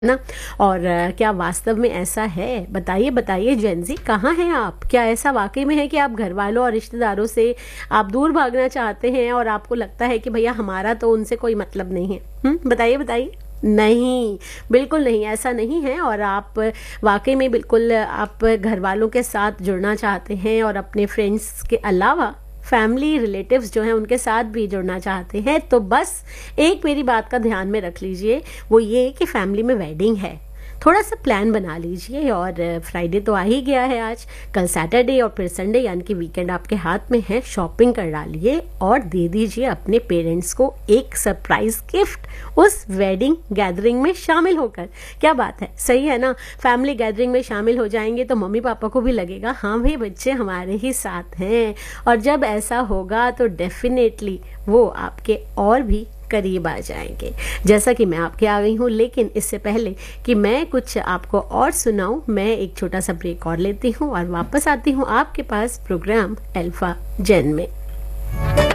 ना। और क्या वास्तव में ऐसा है? बताइए बताइए जेंजी, कहाँ हैं आप? क्या ऐसा वाकई में है कि आप घर वालों और रिश्तेदारों से आप दूर भागना चाहते हैं और आपको लगता है कि भैया हमारा तो उनसे कोई मतलब नहीं है? बताइए बताइए। नहीं, बिल्कुल नहीं, ऐसा नहीं है। और आप वाकई में बिल्कुल आप घर वालों के साथ जुड़ना चाहते हैं और अपने फ्रेंड्स के अलावा फैमिली रिलेटिव्स जो हैं उनके साथ भी जुड़ना चाहते हैं, तो बस एक मेरी बात का ध्यान में रख लीजिए, वो ये कि फैमिली में वेडिंग है। थोड़ा सा प्लान बना लीजिए। और फ्राइडे तो आ ही गया है आज, कल सैटरडे और फिर संडे यानी कि वीकेंड आपके हाथ में है। शॉपिंग कर डालिए और दे दीजिए अपने पेरेंट्स को एक सरप्राइज गिफ्ट उस वेडिंग गैदरिंग में शामिल होकर। क्या बात है, सही है ना? फैमिली गैदरिंग में शामिल हो जाएंगे तो मम्मी पापा को भी लगेगा हाँ भाई बच्चे हमारे ही साथ हैं। और जब ऐसा होगा तो डेफिनेटली वो आपके और भी करीब आ जाएंगे, जैसा कि मैं आपके आ गई हूँ। लेकिन इससे पहले कि मैं कुछ आपको और सुनाऊं, मैं एक छोटा सा ब्रेक और लेती हूँ और वापस आती हूँ आपके पास प्रोग्राम अल्फा जेन में।